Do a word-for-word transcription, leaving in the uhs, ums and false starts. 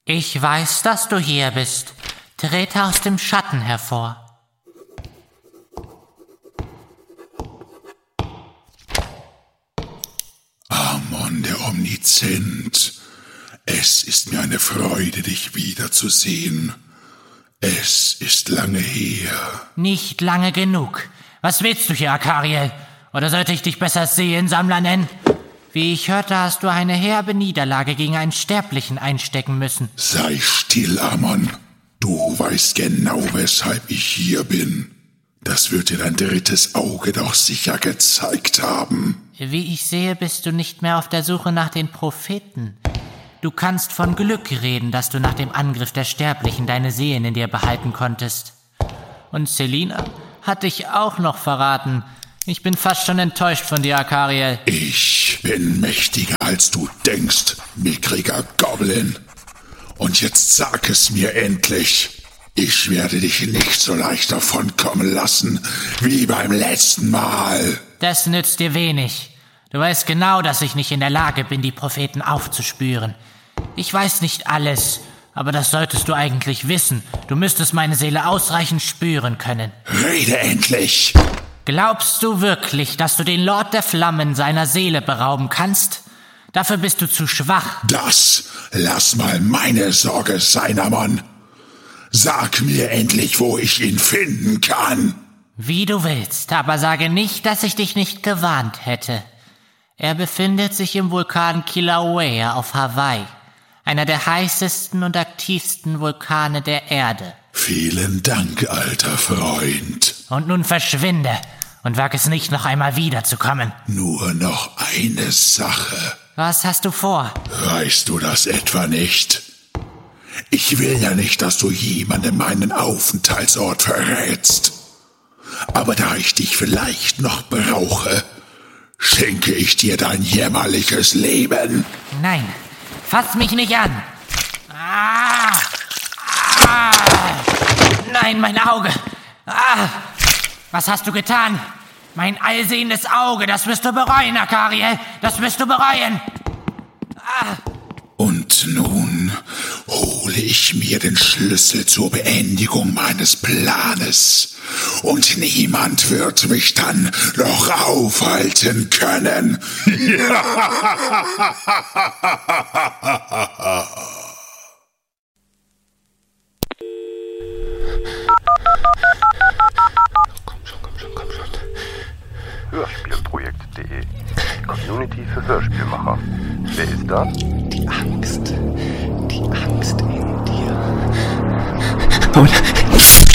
Ich weiß, dass du hier bist. Trete aus dem Schatten hervor. Amon der Omnizent, es ist mir eine Freude, dich wiederzusehen. Es ist lange her. Nicht lange genug. Was willst du hier, Akariel? Oder sollte ich dich besser Seelensammler nennen? Wie ich hörte, hast du eine herbe Niederlage gegen einen Sterblichen einstecken müssen. Sei still, Amon. Du weißt genau, weshalb ich hier bin. Das wird dir dein drittes Auge doch sicher gezeigt haben. Wie ich sehe, bist du nicht mehr auf der Suche nach den Propheten. Du kannst von Glück reden, dass du nach dem Angriff der Sterblichen deine Seelen in dir behalten konntest. Und Selina hat dich auch noch verraten. Ich bin fast schon enttäuscht von dir, Akariel. Ich bin mächtiger, als du denkst, mickriger Goblin. Und jetzt sag es mir endlich. Ich werde dich nicht so leicht davonkommen lassen, wie beim letzten Mal. Das nützt dir wenig. Du weißt genau, dass ich nicht in der Lage bin, die Propheten aufzuspüren. Ich weiß nicht alles, aber das solltest du eigentlich wissen. Du müsstest meine Seele ausreichend spüren können. Rede endlich! Glaubst du wirklich, dass du den Lord der Flammen seiner Seele berauben kannst? Dafür bist du zu schwach. Das lass mal meine Sorge sein, Amon. Sag mir endlich, wo ich ihn finden kann. Wie du willst, aber sage nicht, dass ich dich nicht gewarnt hätte. Er befindet sich im Vulkan Kilauea auf Hawaii, einer der heißesten und aktivsten Vulkane der Erde. Vielen Dank, alter Freund. Und nun verschwinde und wag es nicht, noch einmal wiederzukommen. Nur noch eine Sache. Was hast du vor? Weißt du das etwa nicht? Ich will ja nicht, dass du jemandem meinen Aufenthaltsort verrätst. Aber da ich dich vielleicht noch brauche, schenke ich dir dein jämmerliches Leben. Nein, fass mich nicht an. Ah, ah, nein, mein Auge. Ah, was hast du getan? Mein allsehendes Auge, das wirst du bereuen, Akariel. Das wirst du bereuen. Ah. Und nun hole ich mir den Schlüssel zur Beendigung meines Planes. Und niemand wird mich dann noch aufhalten können. Komm schon, komm schon, komm schon. Hörspielprojekt punkt de Community für Hörspielmacher. Wer ist da? Die Angst. Die Angst in dir. Und